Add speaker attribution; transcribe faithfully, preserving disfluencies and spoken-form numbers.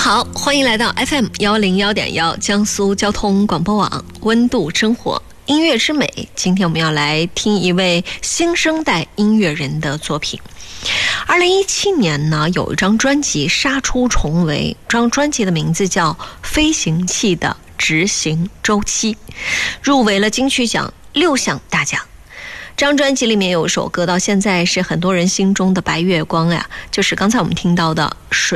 Speaker 1: 好，欢迎来到 F M 幺零幺点幺江苏交通广播网温度生活音乐之美。今天我们要来听一位新生代音乐人的作品。二零一七年呢，有一张专辑杀出重围，这张专辑的名字叫《飞行器的执行周期》，入围了金曲奖六项大奖。这张专辑里面有一首歌，到现在是很多人心中的白月光呀，就是刚才我们听到的水。